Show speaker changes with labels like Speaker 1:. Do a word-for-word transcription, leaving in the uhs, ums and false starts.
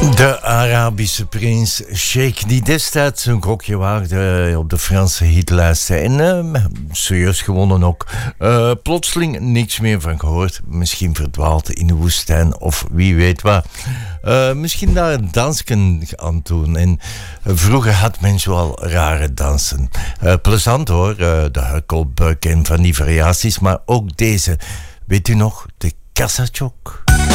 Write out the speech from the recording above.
Speaker 1: De Arabische prins Sheikh, die destijds een gokje waagde op de Franse hitlijsten. En uh, serieus gewonnen ook. Uh, plotseling niks meer van gehoord. Misschien verdwaald in de woestijn of wie weet wat. Uh, misschien daar een dansken aan doen. En uh, vroeger had men zoal rare dansen. Uh, plezant hoor, uh, de hukkelbuik en van die variaties. Maar ook deze. Weet u nog, de Cassachok?